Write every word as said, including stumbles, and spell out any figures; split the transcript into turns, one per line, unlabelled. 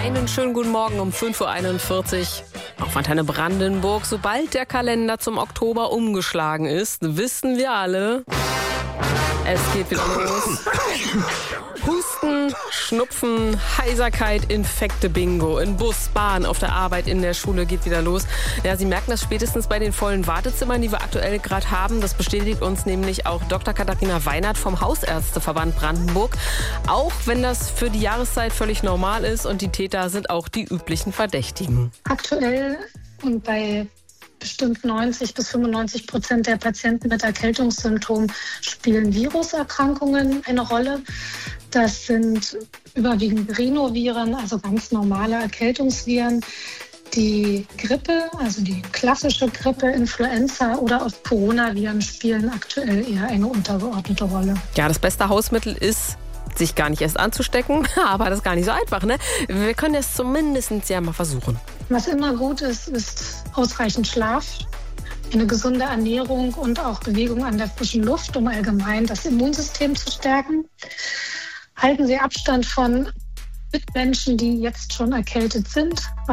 Einen schönen guten Morgen um fünf Uhr einundvierzig. Auf Antenne Brandenburg. Sobald der Kalender zum Oktober umgeschlagen ist, wissen wir alle, es geht wieder los. Husten, Schnupfen, Heiserkeit, Infekte, Bingo. In Bus, Bahn, auf der Arbeit, in der Schule geht wieder los. Ja, Sie merken das spätestens bei den vollen Wartezimmern, die wir aktuell gerade haben. Das bestätigt uns nämlich auch Doktor Katharina Weinert vom Hausärzteverband Brandenburg. Auch wenn das für die Jahreszeit völlig normal ist und die Täter sind auch die üblichen Verdächtigen.
Aktuell und bei bestimmt neunzig bis fünfundneunzig Prozent der Patienten mit Erkältungssymptomen spielen Viruserkrankungen eine Rolle. Das sind überwiegend Rhinoviren, also ganz normale Erkältungsviren. Die Grippe, also die klassische Grippe, Influenza oder auch Coronaviren spielen aktuell eher eine untergeordnete Rolle.
Ja, das beste Hausmittel ist, sich gar nicht erst anzustecken, aber das ist gar nicht so einfach, ne? Wir können es zumindest ja mal versuchen.
Was immer gut ist, ist ausreichend Schlaf, eine gesunde Ernährung und auch Bewegung an der frischen Luft, um allgemein das Immunsystem zu stärken. Halten Sie Abstand von Mitmenschen, die jetzt schon erkältet sind,